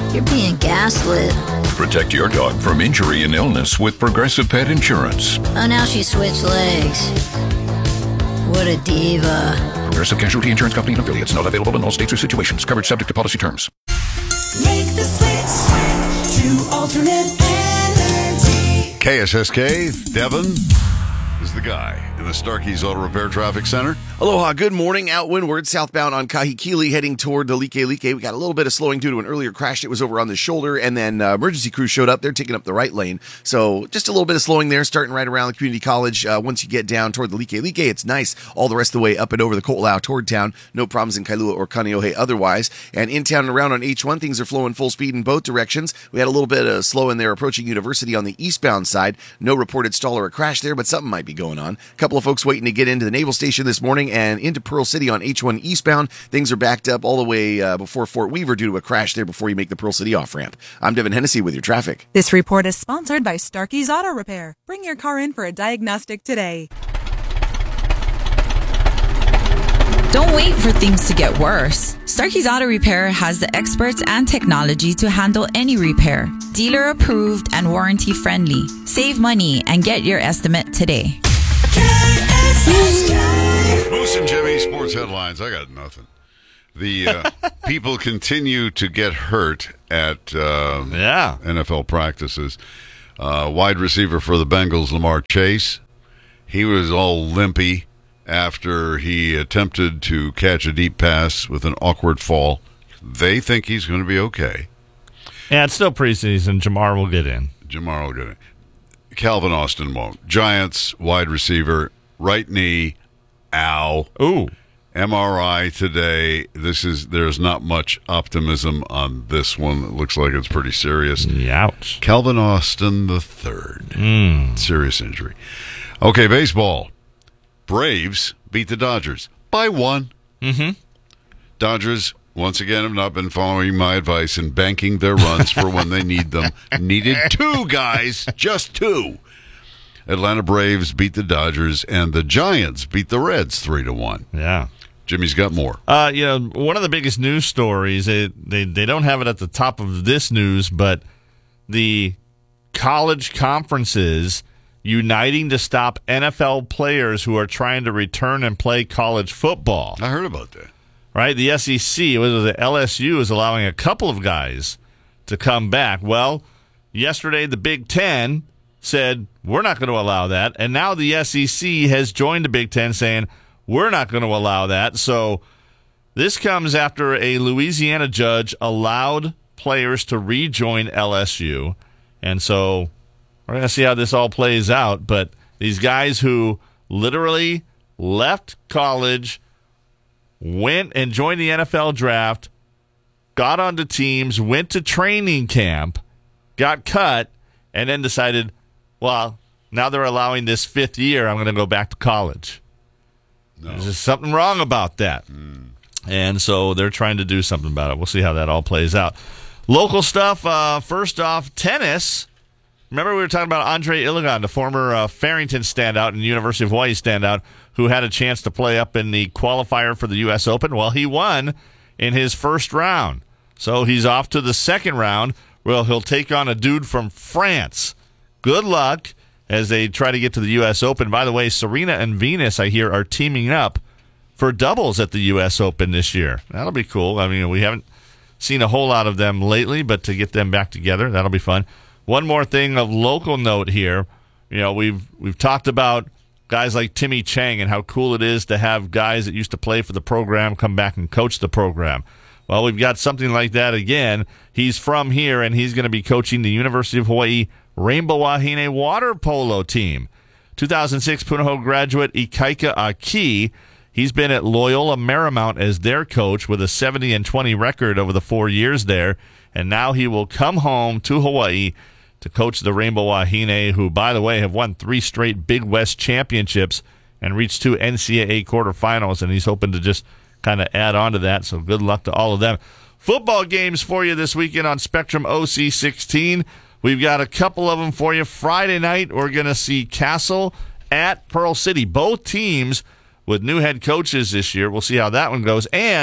You're being gaslit. Protect your dog from injury and illness with Progressive Pet Insurance. Oh, now she switched legs. What a diva. Progressive Casualty Insurance Company and affiliates. Not available in all states or situations. Coverage subject to policy terms. Make the switch to alternate energy. KSSK, Devin is the guy in the Starkey's Auto Repair Traffic Center. Aloha, good morning. Out windward, southbound on Kahikili, heading toward the Like. We got a little bit of slowing due to an earlier crash that was over on the shoulder, and then emergency crews showed up. They're taking up the right lane. So just a little bit of slowing there, starting right around the community college. Once you get down toward the Like, it's nice all the rest of the way up and over the Ko'olau toward town. No problems in Kailua or Kaneohe otherwise. And in town and around on H1, things are flowing full speed in both directions. We had a little bit of slow in there approaching University on the eastbound side. No reported stall or a crash there, but something might be going on. A couple of folks waiting to get into the Naval Station this morning and into Pearl City on H1 eastbound. Things are backed up all the way before Fort Weaver due to a crash there before you make the Pearl City off-ramp. I'm Devin Hennessy with your traffic. This report is sponsored by Starkey's Auto Repair. Bring your car in for a diagnostic today. Don't wait for things to get worse. Starkey's Auto Repair has the experts and technology to handle any repair. Dealer approved and warranty friendly. Save money and get your estimate today. Moose and Jimmy, sports headlines. I got nothing. The people continue to get hurt at NFL practices. Wide receiver for the Bengals, Lamar Chase, he was all limpy after he attempted to catch a deep pass with an awkward fall. They think he's going to be okay. Yeah, it's still preseason. Jamar will get in. Calvin Austin won't. Giants wide receiver, right knee, ow. Ooh. MRI today. There's not much optimism on this one. It looks like it's pretty serious. Ouch. Calvin Austin the third. Serious injury. Okay, baseball. Braves beat the Dodgers by 1. Dodgers, once again, have not been following my advice and banking their runs for when they need them. Needed 2 guys, just 2. Atlanta Braves beat the Dodgers, and the Giants beat the Reds 3-1. Yeah. Jimmy's got more. One of the biggest news stories, they don't have it at the top of this news, but the college conferences uniting to stop NFL players who are trying to return and play college football. I heard about that. Right? The SEC, the LSU, is allowing a couple of guys to come back. Well, yesterday the Big Ten said, we're not going to allow that. And now the SEC has joined the Big Ten saying, we're not going to allow that. So this comes after a Louisiana judge allowed players to rejoin LSU. And so we're going to see how this all plays out. But these guys who literally left college, went and joined the NFL draft, got onto teams, went to training camp, got cut, and then decided, well, now they're allowing this 5th year, I'm going to go back to college. No. There's just something wrong about that. And so they're trying to do something about it. We'll see how that all plays out. Local stuff, first off, tennis. Remember we were talking about Andre Iligan, the former Farrington standout and University of Hawaii standout, who had a chance to play up in the qualifier for the U.S. Open? Well, he won in his first round. So he's off to the second round, where he'll take on a dude from France. Good luck as they try to get to the U.S. Open. By the way, Serena and Venus, I hear, are teaming up for doubles at the U.S. Open this year. That'll be cool. I mean, we haven't seen a whole lot of them lately, but to get them back together, that'll be fun. One more thing of local note here. We've talked about guys like Timmy Chang and how cool it is to have guys that used to play for the program come back and coach the program. Well, we've got something like that again. He's from here, and he's going to be coaching the University of Hawaii Rainbow Wahine water polo team. 2006 Punahou graduate Ikaika Aki. He's been at Loyola Marymount as their coach with a 70-20 record over the 4 years there, and now he will come home to Hawaii to coach the Rainbow Wahine, who, by the way, have won 3 straight Big West championships and reached 2 NCAA quarterfinals, and he's hoping to just kind of add on to that, so good luck to all of them. Football games for you this weekend on Spectrum OC16. We've got a couple of them for you. Friday night, we're going to see Castle at Pearl City. Both teams with new head coaches this year. We'll see how that one goes. And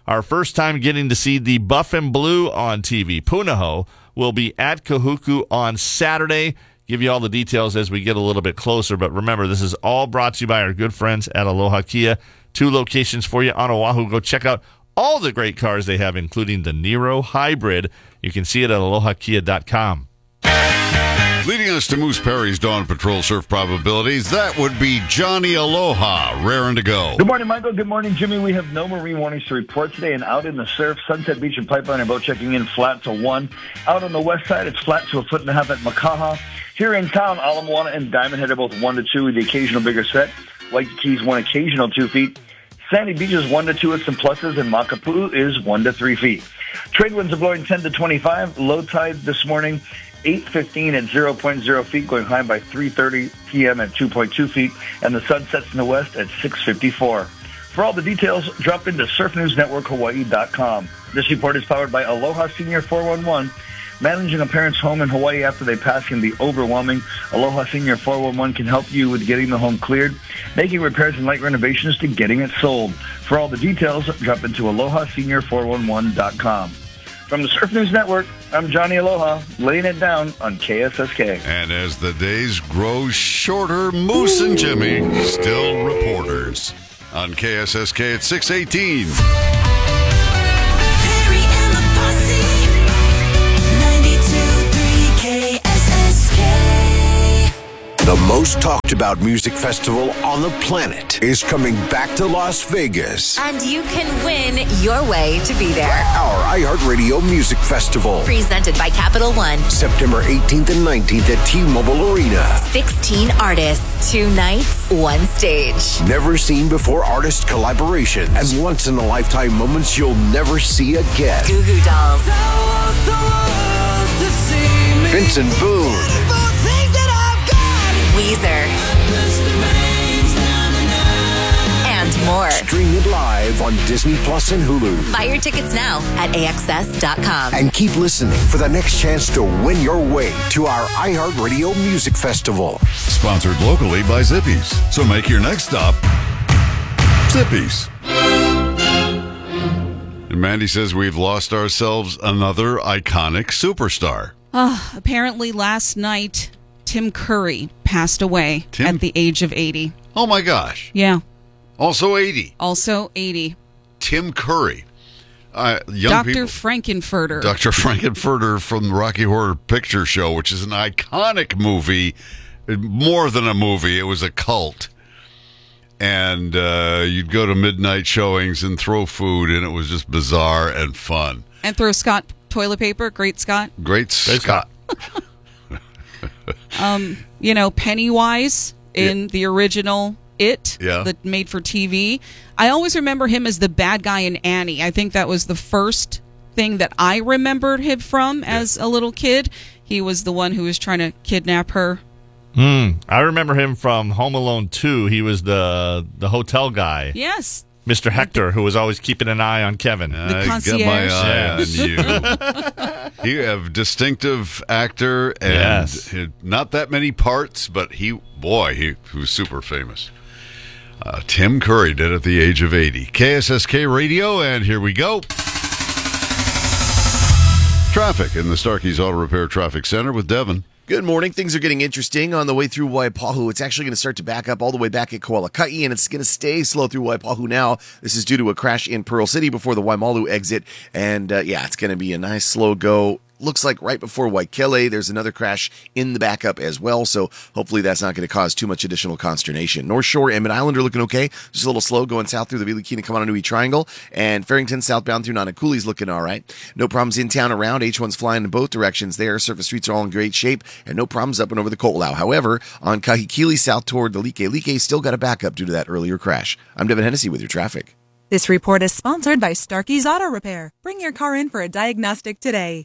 our first time getting to see the Buff and Blue on TV. Punahou will be at Kahuku on Saturday. Give you all the details as we get a little bit closer. But remember, this is all brought to you by our good friends at Aloha Kia. 2 locations for you on Oahu. Go check out all the great cars they have, including the Nero Hybrid. You can see it at alohakia.com. Leading us to Moose Perry's Dawn Patrol surf probabilities, that would be Johnny Aloha, raring to go. Good morning, Michael. Good morning, Jimmy. We have no marine warnings to report today. And out in the surf, Sunset Beach and Pipeline are both checking in flat to 1. Out on the west side, it's flat to 1.5 feet at Makaha. Here in town, Ala Moana and Diamond Head are both 1 to 2 with the occasional bigger set. Waikiki's 1 occasional 2 feet. Sandy Beach is 1 to 2 with some pluses, and Makapu'u is 1 to 3 feet. Trade winds are blowing 10 to 25. Low tide this morning, 8:15 at 0.0 feet, going high by 3:30 p.m. at 2.2 feet, and the sun sets in the west at 6:54. For all the details, drop into surfnewsnetworkhawaii.com. This report is powered by Aloha Senior 411. Managing a parent's home in Hawaii after they pass can be overwhelming. Aloha Senior 411 can help you with getting the home cleared, making repairs and light renovations to getting it sold. For all the details, drop into alohasenior411.com. From the Surf News Network, I'm Johnny Aloha, laying it down on KSSK. And as the days grow shorter, Moose and Jimmy, still reporters. On KSSK at 6:18. Perry and the Posse, 92.3 KSSK. The most talked about music festival on the planet is coming back to Las Vegas. And you can win your way to be there. Our iHeartRadio Music Festival. Presented by Capital One. September 18th and 19th at T-Mobile Arena. 16 artists, 2 nights, 1 stage. Never seen before artist collaborations and once-in-a-lifetime moments you'll never see again. Goo Goo Dolls. Vincent Boone. Weezer. And more. Stream it live on Disney Plus and Hulu. Buy your tickets now at AXS.com. And keep listening for the next chance to win your way to our iHeartRadio Music Festival. Sponsored locally by Zippies. So make your next stop Zippies. And Mandy says we've lost ourselves another iconic superstar. Apparently last night, Tim Curry passed away at the age of 80. Oh, my gosh. Yeah. Also 80. Also 80. Tim Curry. Young Dr. people. Frankenfurter. Dr. Frankenfurter from the Rocky Horror Picture Show, which is an iconic movie. More than a movie. It was a cult. And you'd go to midnight showings and throw food, and it was just bizarre and fun. And throw Scott toilet paper. Great Scott. Great Scott. Pennywise in the original It, the made for TV. I always remember him as the bad guy in Annie. I think that was the first thing that I remembered him from as a little kid. He was the one who was trying to kidnap her. I remember him from Home Alone 2. He was the hotel guy. Yes. Mr. Hector, who was always keeping an eye on Kevin. The concierge. I got my eye on you. You have distinctive actor and not that many parts, but he was super famous. Tim Curry did at the age of 80. KSSK Radio, and here we go. Traffic in the Starkey's Auto Repair Traffic Center with Devin. Good morning. Things are getting interesting on the way through Waipahu. It's actually going to start to back up all the way back at Koalakai, and it's going to stay slow through Waipahu now. This is due to a crash in Pearl City before the Waimalu exit, and it's going to be a nice slow go. Looks like right before Waikele, there's another crash in the backup as well, so hopefully that's not going to cause too much additional consternation. North Shore and Mid-Island are looking okay. Just a little slow going south through the Vilikina Kamananui Triangle, and Farrington southbound through Nanakuli is looking all right. No problems in town around. H1's flying in both directions there. Surface streets are all in great shape, and no problems up and over the Ko'olau. However, on Kahikili south toward the Like still got a backup due to that earlier crash. I'm Devin Hennessy with your traffic. This report is sponsored by Starkey's Auto Repair. Bring your car in for a diagnostic today.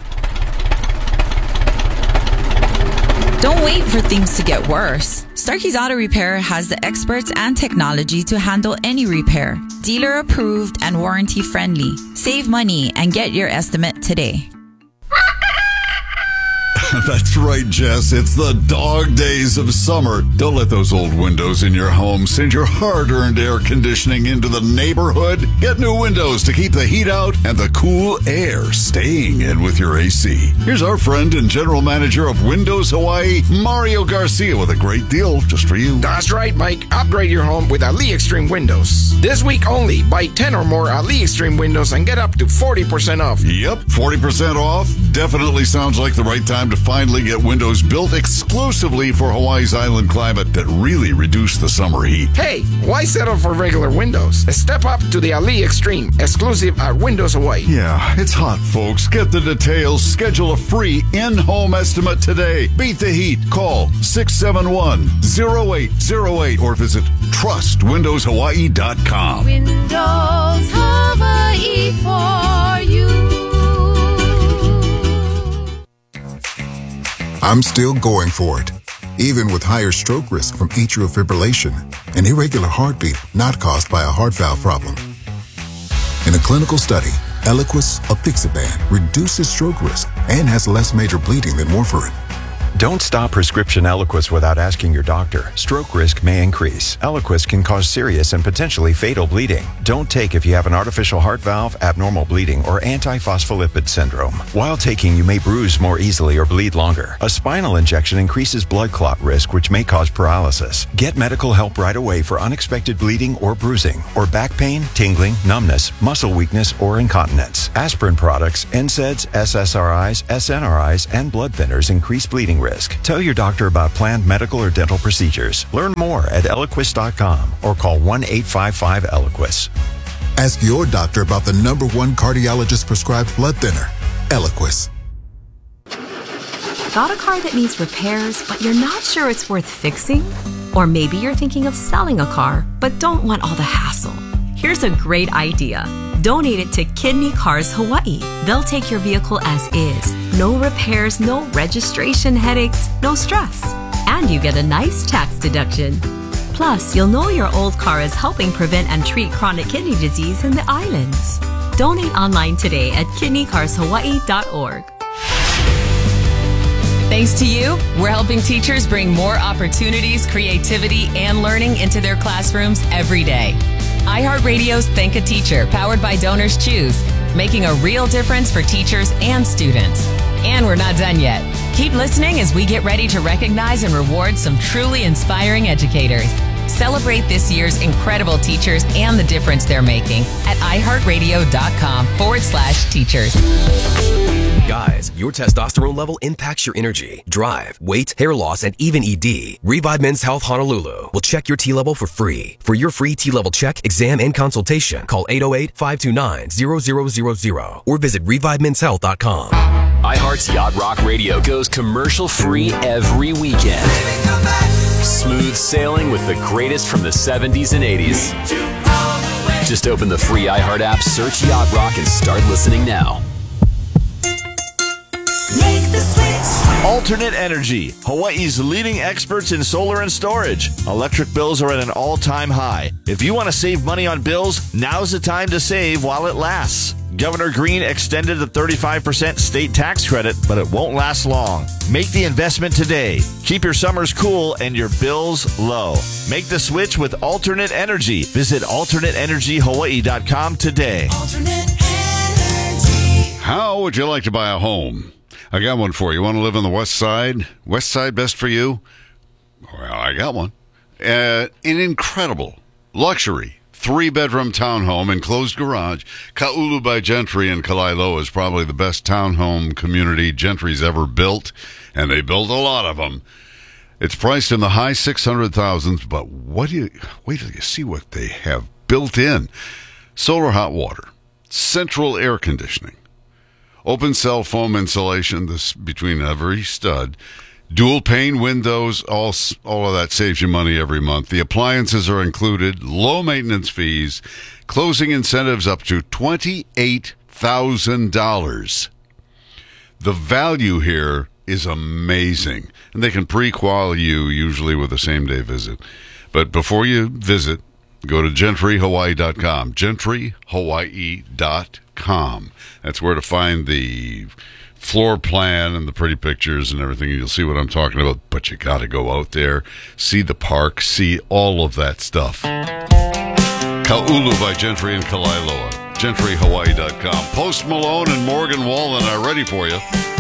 Don't wait for things to get worse. Starkey's Auto Repair has the experts and technology to handle any repair. Dealer approved and warranty friendly. Save money and get your estimate today. That's right, Jess. It's the dog days of summer. Don't let those old windows in your home send your hard-earned air conditioning into the neighborhood. Get new windows to keep the heat out and the cool air staying in with your AC. Here's our friend and general manager of Windows Hawaii, Mario Garcia, with a great deal just for you. That's right, Mike. Upgrade your home with Ali Extreme Windows. This week only, buy 10 or more Ali Extreme windows and get up to 40% off. Yep, 40% off. Definitely sounds like the right time to finally get windows built exclusively for Hawaii's island climate that really reduce the summer heat. Hey, why settle for regular windows? Step up to the Ali Extreme, exclusive at Windows Hawaii. Yeah, it's hot, folks. Get the details. Schedule a free in-home estimate today. Beat the heat. Call 671-0808 or visit trustwindowshawaii.com. Windows Hawaii for you. I'm still going for it, even with higher stroke risk from atrial fibrillation, an irregular heartbeat not caused by a heart valve problem. In a clinical study, Eliquis apixaban reduces stroke risk and has less major bleeding than warfarin. Don't stop prescription Eliquis without asking your doctor. Stroke risk may increase. Eliquis can cause serious and potentially fatal bleeding. Don't take if you have an artificial heart valve, abnormal bleeding, or antiphospholipid syndrome. While taking, you may bruise more easily or bleed longer. A spinal injection increases blood clot risk, which may cause paralysis. Get medical help right away for unexpected bleeding or bruising, or back pain, tingling, numbness, muscle weakness, or incontinence. Aspirin products, NSAIDs, SSRIs, SNRIs, and blood thinners increase bleeding risk. Tell your doctor about planned medical or dental procedures. Learn more at Eliquis.com or call 1-855-ELIQUIS. Ask your doctor about the #1 cardiologist prescribed blood thinner, Eliquis. Got a car that needs repairs, but you're not sure it's worth fixing? Or maybe you're thinking of selling a car, but don't want all the hassle. Here's a great idea. Donate it to Kidney Cars Hawaii. They'll take your vehicle as is. No repairs, no registration headaches, no stress. And you get a nice tax deduction. Plus, you'll know your old car is helping prevent and treat chronic kidney disease in the islands. Donate online today at kidneycarshawaii.org. Thanks to you, we're helping teachers bring more opportunities, creativity, and learning into their classrooms every day. iHeartRadio's Thank a Teacher, powered by Donors Choose, making a real difference for teachers and students. And we're not done yet. Keep listening as we get ready to recognize and reward some truly inspiring educators. Celebrate this year's incredible teachers and the difference they're making at iHeartRadio.com/teachers. Guys, your testosterone level impacts your energy, drive, weight, hair loss, and even ED. Revive Men's Health Honolulu will check your T level for free. For your free T level check, exam, and consultation, call 808-529-0000 or visit ReviveMen'sHealth.com. iHeart's Yacht Rock Radio goes commercial free every weekend. Smooth sailing with the greatest from the 70s and 80s. Just open the free iHeart app, search Yacht Rock, and start listening now. Make the switch. Alternate Energy, Hawaii's leading experts in solar and storage. Electric bills are at an all-time high. If you want to save money on bills, now's the time to save while it lasts. Governor Green extended the 35% state tax credit, but it won't last long. Make the investment today. Keep your summers cool and your bills low. Make the switch with Alternate Energy. Visit alternateenergyhawaii.com today. Alternate energy. How would you like to buy a home? I got one for you. Want to live on the west side? West side best for you? Well, I got one. An incredible luxury 3-bedroom townhome, enclosed garage. Ka'ulu by Gentry in Kalailo is probably the best townhome community Gentry's ever built, and they built a lot of them. It's priced in the high 600,000s, but wait till you see what they have built in. Solar hot water, central air conditioning, open cell foam insulation this between every stud, dual pane windows, all of that saves you money every month. The appliances are included, low maintenance fees, closing incentives up to $28,000. The value here is amazing, and they can pre-qual you usually with a same-day visit. But before you visit, go to gentryhawaii.com, gentryhawaii.com. That's where to find the floor plan and the pretty pictures and everything. You'll see what I'm talking about. But you got to go out there, see the park, see all of that stuff. Kaulu by Gentry and Kalaeloa. GentryHawaii.com. Post Malone and Morgan Wallen are ready for you.